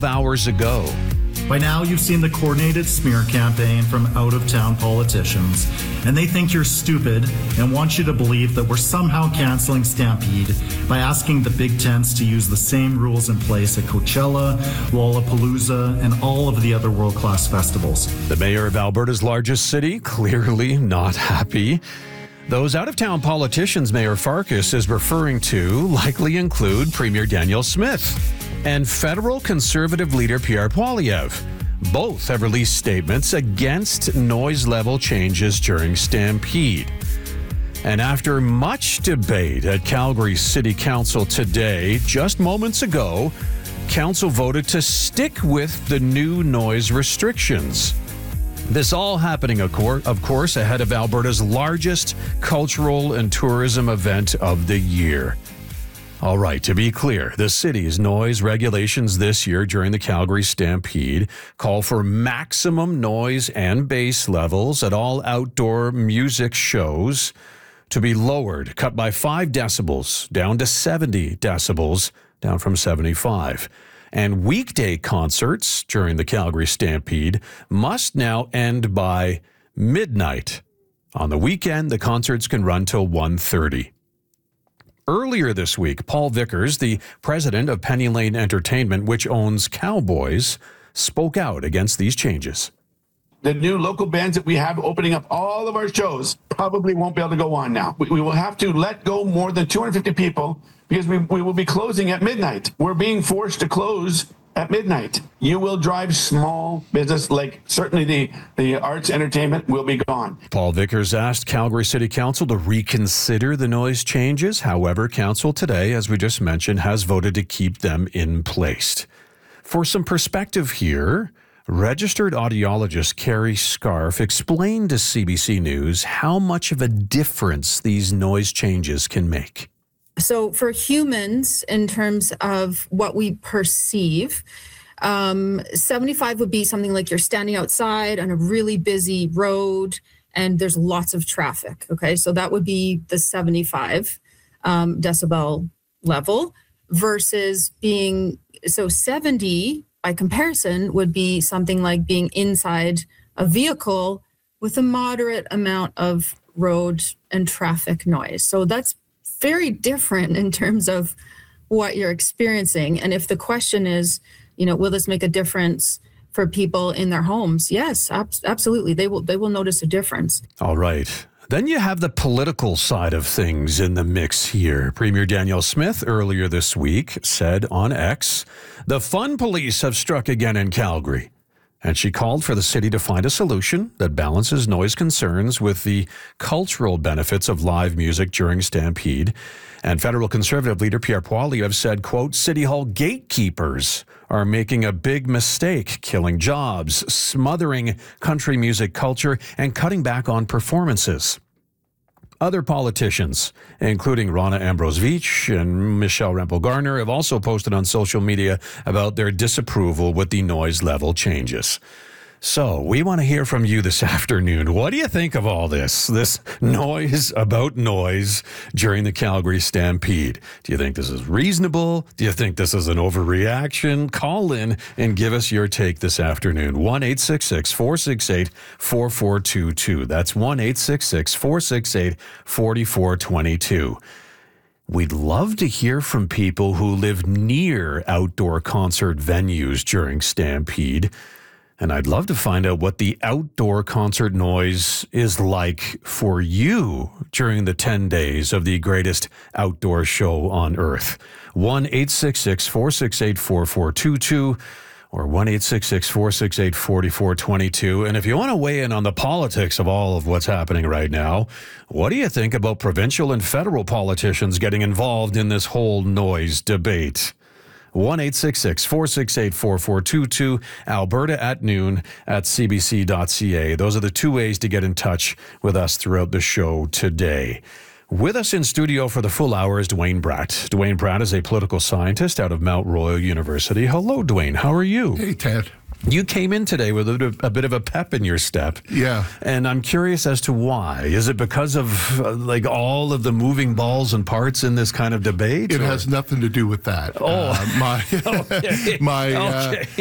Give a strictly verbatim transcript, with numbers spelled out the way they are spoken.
hours ago. By now, you've seen the coordinated smear campaign from out-of-town politicians, and they think you're stupid and want you to believe that we're somehow canceling Stampede by asking the big tents to use the same rules in place at Coachella, Lollapalooza, and all of the other world-class festivals. The mayor of Alberta's largest city, clearly not happy. Those out-of-town politicians Mayor Farkas is referring to likely include Premier Danielle Smith and federal Conservative leader Pierre Poilievre. Both have released statements against noise level changes during Stampede. And after much debate at Calgary City Council today, just moments ago, Council voted to stick with the new noise restrictions. This all happening, of course, ahead of Alberta's largest cultural and tourism event of the year. All right, to be clear, the city's noise regulations this year during the Calgary Stampede call for maximum noise and bass levels at all outdoor music shows to be lowered, cut by five decibels, down to seventy decibels, down from seventy-five. And weekday concerts during the Calgary Stampede must now end by midnight. On the weekend, the concerts can run till one thirty. Earlier this week, Paul Vickers, the president of Penny Lane Entertainment, which owns Cowboys, spoke out against these changes. The new local bands that we have opening up all of our shows probably won't be able to go on now. We, we will have to let go more than two hundred fifty people because we, we will be closing at midnight. We're being forced to close at midnight. You will drive small business, like certainly the, the arts entertainment will be gone. Paul Vickers asked Calgary City Council to reconsider the noise changes. However, Council today, as we just mentioned, has voted to keep them in place. For some perspective here, registered audiologist Carrie Scarf explained to C B C News how much of a difference these noise changes can make. So for humans, in terms of what we perceive, um, seventy-five would be something like you're standing outside on a really busy road and there's lots of traffic. Okay, so that would be the seventy-five um, decibel level versus being, so seventy by comparison would be something like being inside a vehicle with a moderate amount of road and traffic noise. So that's very different in terms of what you're experiencing. And if the question is, you know, will this make a difference for people in their homes? Yes, ab- absolutely. They will, they will notice a difference. All right. Then you have the political side of things in the mix here. Premier Danielle Smith earlier this week said on X, the fun police have struck again in Calgary. And she called for the city to find a solution that balances noise concerns with the cultural benefits of live music during Stampede. And federal Conservative leader Pierre Poilievre said, quote, City Hall gatekeepers are making a big mistake, killing jobs, smothering country music culture, and cutting back on performances. Other politicians, including Rona Ambrose-Veitch and Michelle Rempel-Garner, have also posted on social media about their disapproval with the noise level changes. So we want to hear from you this afternoon. What do you think of all this? This noise about noise during the Calgary Stampede. Do you think this is reasonable? Do you think this is an overreaction? Call in and give us your take this afternoon. one eight six six, four six eight, four four two two. That's one eight six six, four six eight, four four two two. We'd love to hear from people who live near outdoor concert venues during Stampede. And I'd love to find out what the outdoor concert noise is like for you during the ten days of the greatest outdoor show on earth. one eight six six, four six eight, four four two two or one eight six six, four six eight, four four two two. And if you want to weigh in on the politics of all of what's happening right now, what do you think about provincial and federal politicians getting involved in this whole noise debate? one eight six six, four six eight, four four two two, Alberta at noon at c b c dot c a. Those are the two ways to get in touch with us throughout the show today. With us in studio for the full hour is Dwayne Bratt. Dwayne Bratt is a political scientist out of Mount Royal University. Hello, Dwayne. How are you? Hey, Ted. You came in today with a bit, of, a bit of a pep in your step. Yeah. And I'm curious as to why. Is it because of uh, like all of the moving balls and parts in this kind of debate? It or? has nothing to do with that. Oh. Uh, my Okay. my uh, Okay.